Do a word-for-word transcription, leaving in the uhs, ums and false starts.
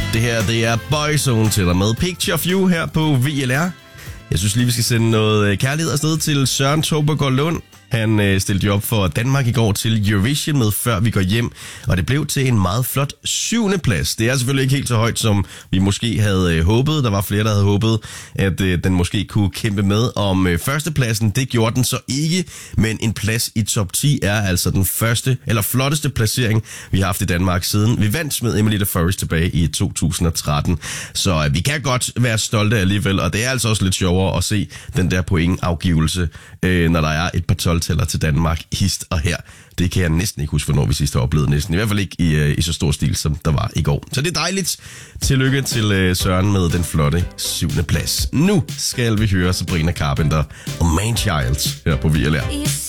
Det her, det er Boyzone til dig med Picture of You her på V L R. Jeg synes lige, vi skal sende noget kærlighed afsted til Søren Tobergaard Lund. Han øh, stillede jo op for Danmark i går til Eurovision med Før vi går hjem, og det blev til en meget flot syvende plads. Det er selvfølgelig ikke helt så højt, som vi måske havde øh, håbet. Der var flere, der havde håbet, at øh, den måske kunne kæmpe med om øh, førstepladsen. Det gjorde den så ikke, men en plads i top ti er altså den første, eller flotteste placering, vi har haft i Danmark siden vi vandt med Emily the Forest tilbage i to tusind og tretten. Så øh, vi kan godt være stolte alligevel, og det er altså også lidt sjovere at se den der pointafgivelse, øh, når der er et par tolv tæller til Danmark, hist og her. Det kan jeg næsten ikke huske, hvornår vi sidst har oplevet næsten. I hvert fald ikke i, i så stor stil, som der var i går. Så det er dejligt. Tillykke til Søren med den flotte syvende plads. Nu skal vi høre Sabrina Carpenter og Man Child her på V L R.